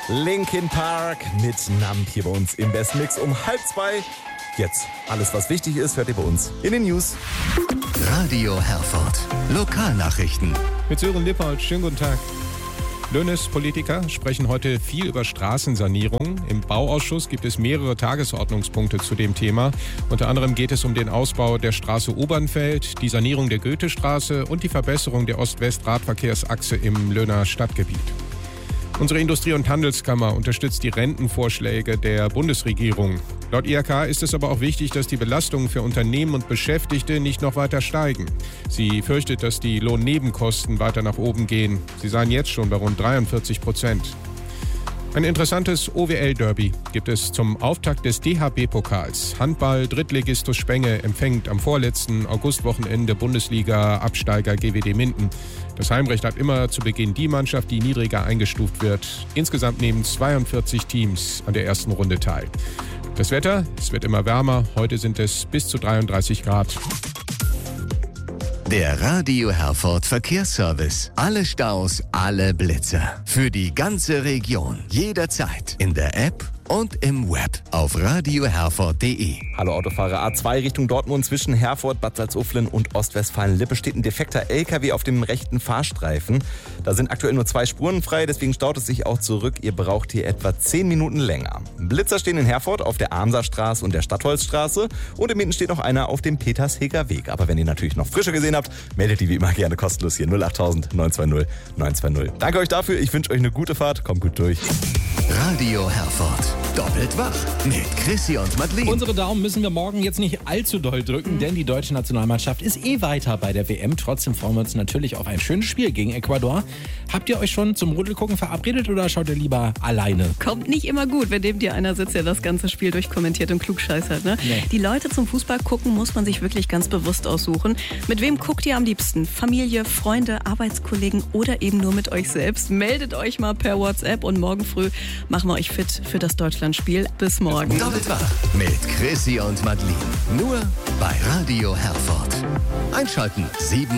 Linkin Park mit Numb hier bei uns im Best Mix um 1:30. Jetzt alles, was wichtig ist, hört ihr bei uns in den News. Radio Herford. Lokalnachrichten. Mit Sören Lippert, schönen guten Tag. Politiker sprechen heute viel über Straßensanierung. Im Bauausschuss gibt es mehrere Tagesordnungspunkte zu dem Thema. Unter anderem geht es um den Ausbau der Straße Obernfeld, die Sanierung der Goethestraße und die Verbesserung der Ost-West-Radverkehrsachse im Löhner Stadtgebiet. Unsere Industrie- und Handelskammer unterstützt die Rentenvorschläge der Bundesregierung. Laut IHK ist es aber auch wichtig, dass die Belastungen für Unternehmen und Beschäftigte nicht noch weiter steigen. Sie fürchtet, dass die Lohnnebenkosten weiter nach oben gehen. Sie seien jetzt schon bei rund 43%. Ein interessantes OWL-Derby gibt es zum Auftakt des DHB-Pokals. Handball-Drittligist Spenge empfängt am vorletzten Augustwochenende Bundesliga-Absteiger GWD Minden. Das Heimrecht hat immer zu Beginn die Mannschaft, die niedriger eingestuft wird. Insgesamt nehmen 42 Teams an der ersten Runde teil. Das Wetter, es wird immer wärmer. Heute sind es bis zu 33 Grad. Der Radio Herford Verkehrsservice. Alle Staus, alle Blitzer. Für die ganze Region. Jederzeit. In der App und im Web auf radioherford.de. Hallo Autofahrer, A2 Richtung Dortmund zwischen Herford, Bad Salzuflen und Ostwestfalen-Lippe steht ein defekter LKW auf dem rechten Fahrstreifen. Da sind aktuell nur 2 Spuren frei, deswegen staut es sich auch zurück. Ihr braucht hier etwa 10 Minuten länger. Blitzer stehen in Herford auf der Amserstraße und der Stadtholzstraße und im Minden steht noch einer auf dem Petersheger Weg. Aber wenn ihr natürlich noch frischer gesehen habt, meldet die wie immer gerne kostenlos hier 08000 920 920. Danke euch dafür, ich wünsche euch eine gute Fahrt, kommt gut durch. Radio Herford. Doppelt wach mit Chrissy und Madeleine. Unsere Daumen müssen wir morgen jetzt nicht allzu doll drücken, denn die deutsche Nationalmannschaft ist weiter bei der WM. Trotzdem freuen wir uns natürlich auf ein schönes Spiel gegen Ecuador. Habt ihr euch schon zum Rudelgucken verabredet oder schaut ihr lieber alleine? Kommt nicht immer gut, wenn neben dir einer sitzt, der das ganze Spiel durchkommentiert und klugscheißert. Ne? Nee. Die Leute zum Fußball gucken muss man sich wirklich ganz bewusst aussuchen. Mit wem guckt ihr am liebsten? Familie, Freunde, Arbeitskollegen oder eben nur mit euch selbst? Meldet euch mal per WhatsApp und morgen früh machen wir euch fit für das Deutschlandspiel. Bis morgen. Doppelt wach mit Chrissy und Madeleine. Nur bei Radio Herford. Einschalten 7